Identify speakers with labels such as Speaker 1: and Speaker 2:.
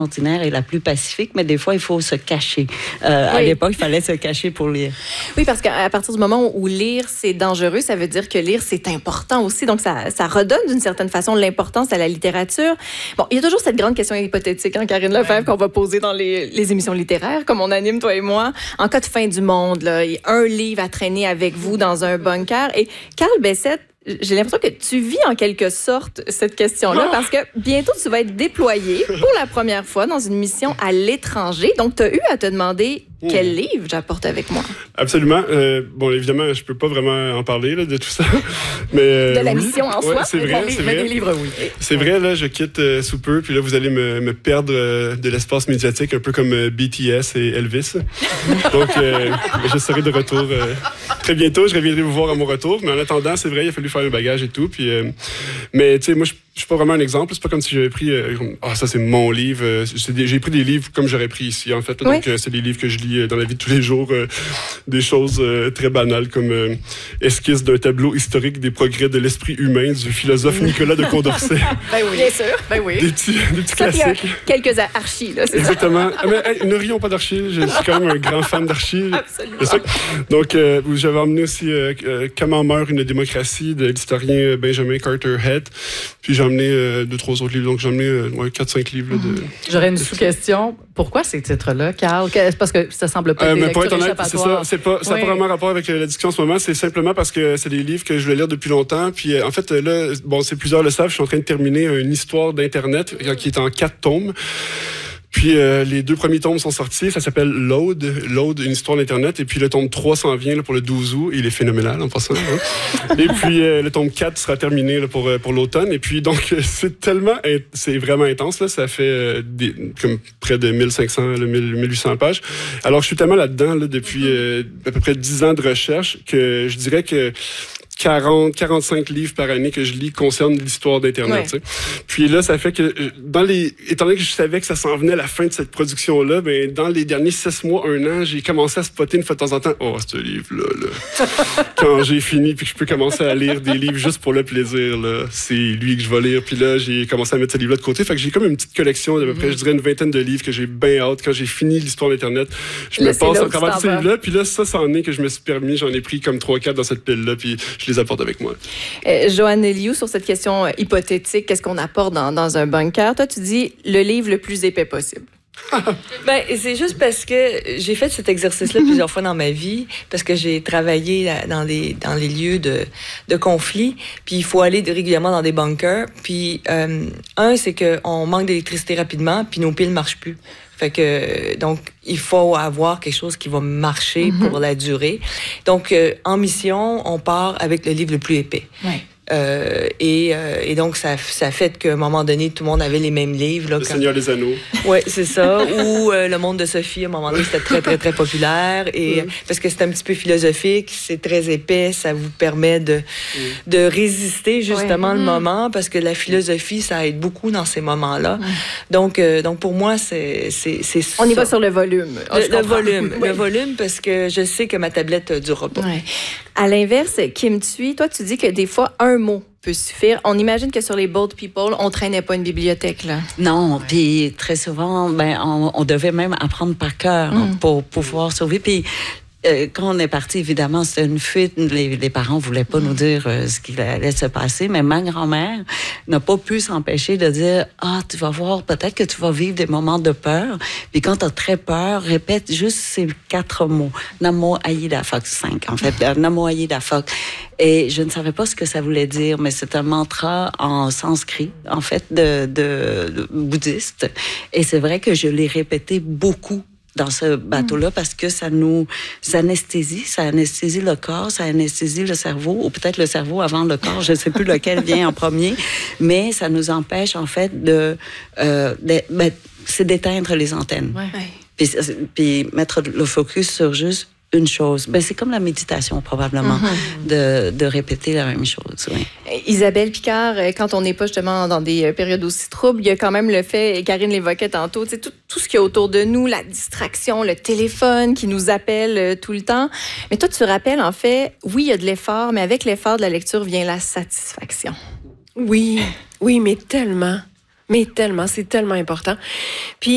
Speaker 1: ordinaire et la plus pacifique, mais des fois, il faut se cacher. À l'époque, il fallait se cacher pour lire.
Speaker 2: Oui, parce qu'à partir du moment où lire, c'est dangereux, ça veut dire que lire, c'est important aussi. Donc, ça redonne d'une certaine façon l'importance à la littérature. Bon, il y a toujours cette grande question hypothétique, hein, Karine Lefebvre, qu'on va poser dans les émissions littéraires, comme on anime, toi et moi. En cas de fin du monde, là, il y a un livre à traîner avec vous dans un bunker. Et Carl Bessette, j'ai l'impression que tu vis en quelque sorte cette question-là parce que bientôt, tu vas être déployé pour la première fois dans une mission à l'étranger. Donc, tu as eu à te demander quel livre j'apporte avec moi.
Speaker 3: Absolument. Bon, évidemment, je peux pas vraiment en parler là, de tout ça. Mais,
Speaker 2: de la mission en soi?
Speaker 3: C'est vrai, c'est vrai.
Speaker 2: Des livres, oui.
Speaker 3: C'est vrai, là, je quitte sous peu, puis là, vous allez me perdre de l'espace médiatique, un peu comme BTS et Elvis. Donc, je serai de retour très bientôt. Je reviendrai vous voir à mon retour. Mais en attendant, c'est vrai, il a fallu faire le bagage et tout. Puis, mais, tu sais, moi, je suis pas vraiment un exemple. C'est pas comme si j'avais pris... ça, c'est mon livre. J'ai pris des livres comme j'aurais pris ici, en fait. Là, donc, c'est des livres que je lis dans la vie de tous les jours. Des choses très banales comme esquisse d'un tableau historique des progrès de l'esprit humain du philosophe Nicolas de Condorcet.
Speaker 2: Ben oui, bien sûr. Ben oui.
Speaker 3: Des petits classiques.
Speaker 2: Quelques archis, là, c'est
Speaker 3: exactement. Ça. Mais ne rions pas d'archis. Je suis quand même un grand fan d'archis.
Speaker 2: Absolument.
Speaker 3: Donc, j'avais emmené aussi Comment meurt une démocratie de l'historien Benjamin Carter Head. Puis j'ai emmené 2-3 autres livres. Donc, j'ai emmené 4-5 livres.
Speaker 4: J'aurais une sous-question. Pourquoi ces titres-là, Carl? Parce que ça semble pas des lectures échappatoires.
Speaker 3: Ça n'a pas vraiment rapport avec la discussion en ce moment. C'est simplement parce que c'est des livres que je voulais lire depuis longtemps. Puis, en fait, là, bon, plusieurs le savent, je suis en train de terminer une histoire d'Internet qui est en 4 tomes. Puis les 2 premiers tomes sont sortis. Ça s'appelle Load, une histoire d'Internet. Et puis le tome 3 s'en vient là, pour le 12 août. Il est phénoménal en passant. Hein. Et puis le tome 4 sera terminé là, pour l'automne. Et puis donc c'est vraiment intense. Là. Ça fait comme près de 1500, 1800 pages. Alors je suis tellement là-dedans là, depuis à peu près 10 ans de recherche que je dirais que 40-45 livres par année que je lis concernent l'histoire d'Internet. Ouais. Puis là, ça fait que, étant donné que je savais que ça s'en venait à la fin de cette production-là, ben, dans les derniers 6 mois, 1 an, j'ai commencé à spotter une fois de temps en temps. Oh, ce livre-là, quand j'ai fini puis que je peux commencer à lire des livres juste pour le plaisir, là, c'est lui que je vais lire. Puis là, j'ai commencé à mettre ce livre-là de côté. Fait que j'ai comme une petite collection d'à peu près, je dirais, une vingtaine de livres que j'ai bien hâte. Quand j'ai fini l'histoire d'Internet, je me passe à travers ces livres-là. Puis là, ça en est que je me suis permis. J'en ai pris comme 3-4 dans cette pile-là. Puis je les apporte avec moi.
Speaker 2: Joanne Liu, sur cette question hypothétique, qu'est-ce qu'on apporte dans un bunker? Toi, tu dis le livre le plus épais possible.
Speaker 5: Ben, c'est juste parce que j'ai fait cet exercice-là plusieurs fois dans ma vie, parce que j'ai travaillé dans les lieux de conflit, puis il faut aller régulièrement dans des bunkers. Puis, c'est qu'on manque d'électricité rapidement, puis nos piles ne marchent plus. Fait que, donc, il faut avoir quelque chose qui va marcher pour la durée. Donc, en mission, on part avec le livre le plus épais. Ouais. Et donc, ça fait qu'à un moment donné, tout le monde avait les mêmes livres. Là,
Speaker 3: Seigneur des Anneaux.
Speaker 5: Oui, c'est ça. Ou Le Monde de Sophie, à un moment donné, c'était très, très, très populaire. Et, parce que c'est un petit peu philosophique, c'est très épais, ça vous permet de résister justement le moment, parce que la philosophie, ça aide beaucoup dans ces moments-là. Donc, pour moi, c'est
Speaker 2: on y va sur le volume.
Speaker 5: Le volume, parce que je sais que ma tablette ne durera pas. Ouais.
Speaker 2: À l'inverse, Kim Thuy, toi, tu dis que des fois, un mot peut suffire. On imagine que sur les Boat People, on traînait pas une bibliothèque, là.
Speaker 1: Non, puis très souvent, on devait même apprendre par cœur pour pouvoir sauver. Puis quand on est parti, évidemment, c'était une fuite. Les parents voulaient pas nous dire ce qu'il allait se passer, mais ma grand-mère n'a pas pu s'empêcher de dire « Ah, tu vas voir, peut-être que tu vas vivre des moments de peur. » Puis quand tu as très peur, répète juste ces 4 mots. « Namo Aïda Fok » 5, en fait. « Namo Aïda Fok ». Et je ne savais pas ce que ça voulait dire, mais c'est un mantra en sanskrit, en fait, de bouddhiste. Et c'est vrai que je l'ai répété beaucoup dans ce bateau-là, parce que ça anesthésie le corps, ça anesthésie le cerveau, ou peut-être le cerveau avant le corps, je ne sais plus lequel vient en premier, mais ça nous empêche, en fait, c'est d'éteindre les antennes. Ouais. Puis mettre le focus sur juste une chose. C'est comme la méditation, probablement, de répéter la même chose. Oui.
Speaker 2: Isabelle Picard, quand on n'est pas justement dans des périodes aussi troubles, il y a quand même le fait, et Karine l'évoquait tantôt, tout ce qu'il y a autour de nous, la distraction, le téléphone qui nous appelle tout le temps. Mais toi, tu rappelles, en fait, oui, il y a de l'effort, mais avec l'effort de la lecture vient la satisfaction.
Speaker 6: Oui, mais tellement, c'est tellement important. Puis